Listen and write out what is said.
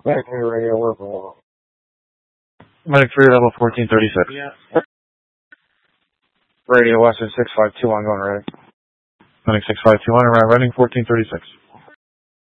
Back to radio, where for Medic 3, level 1436. Yeah. Radio Western 652, ongoing ready. Medic 6521, around running 1436.